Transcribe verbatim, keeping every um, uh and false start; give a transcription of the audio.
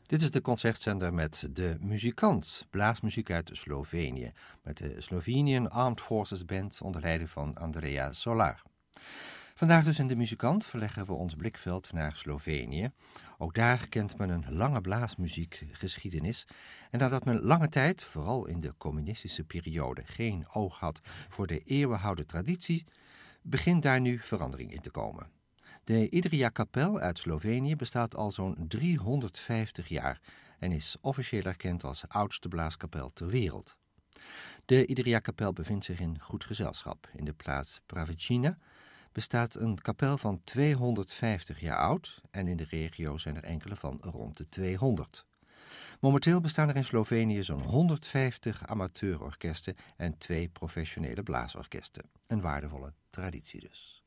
Dit is de concertzender met De Muzikant, blaasmuziek uit Slovenië, met de Slovenian Armed Forces Band onder leiding van Andrea Solar. Vandaag dus in De Muzikant verleggen we ons blikveld naar Slovenië. Ook daar kent men een lange blaasmuziekgeschiedenis. En nadat men lange tijd, vooral in de communistische periode, geen oog had voor de eeuwenoude traditie, begint daar nu verandering in te komen. De Idrija Kapel uit Slovenië bestaat al zo'n driehonderdvijftig jaar en is officieel erkend als oudste blaaskapel ter wereld. De Idrija Kapel bevindt zich in goed gezelschap. In de plaats Pravicina bestaat een kapel van tweehonderdvijftig jaar oud en in de regio zijn er enkele van rond de tweehonderd. Momenteel bestaan er in Slovenië zo'n honderdvijftig amateurorkesten en twee professionele blaasorkesten. Een waardevolle traditie dus.